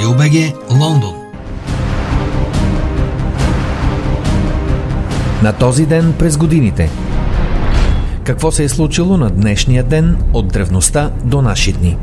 Радио БГ, Лондон. На този ден през годините. Какво се е случило на днешния ден от древността до наши дни?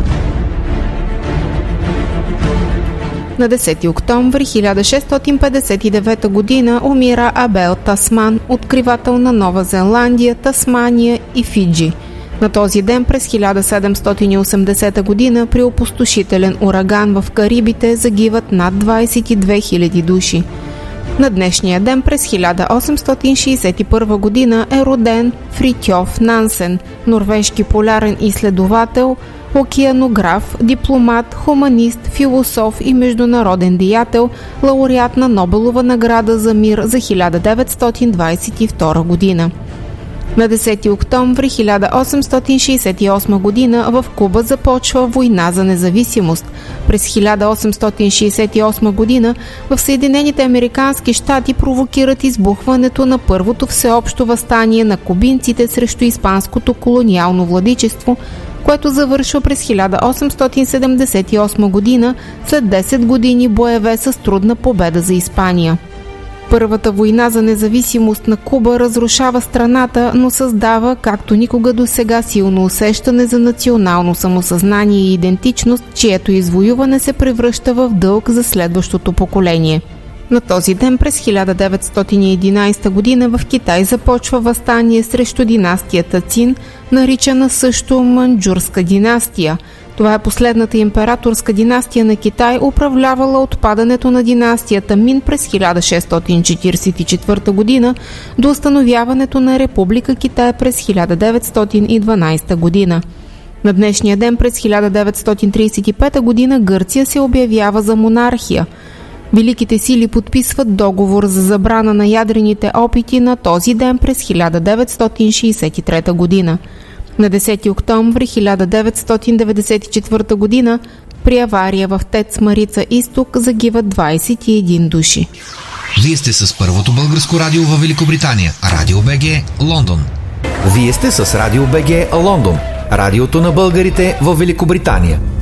На 10 октомври 1659 година умира Абел Тасман, откривател на Нова Зеландия, Тасмания и Фиджи. На този ден през 1780 година при опустошителен ураган в Карибите загиват над 22 000 души. На днешния ден през 1861 година е роден Фритьоф Нансен, норвежки полярен изследовател, океанограф, дипломат, хуманист, философ и международен деятел, лауреат на Нобелова награда за мир за 1922 година. На 10 октомври 1868 година в Куба започва война за независимост. През 1868 година в Съединените американски щати провокират избухването на първото всеобщо въстание на кубинците срещу испанското колониално владичество, което завършва през 1878 година след 10 години боеве с трудна победа за Испания. Първата война за независимост на Куба разрушава страната, но създава, както никога досега, силно усещане за национално самосъзнание и идентичност, чието извоюване се превръща в дълг за следващото поколение. На този ден през 1911 година в Китай започва въстание срещу династията Цин, наричана също Манчжурска династия. Това е последната императорска династия на Китай, управлявала от падането на династията Мин през 1644 година до установяването на Република Китай през 1912 година. На днешния ден през 1935 година Гърция се обявява за монархия. Великите сили подписват договор за забрана на ядрените опити на този ден през 1963 година. На 10 октомври 1994 година при авария в ТЕЦ Марица Изток загиват 21 души. Вие сте с първото българско радио във Великобритания. Радио БГ, Лондон. Вие сте с Радио БГ, Лондон. Радиото на българите във Великобритания.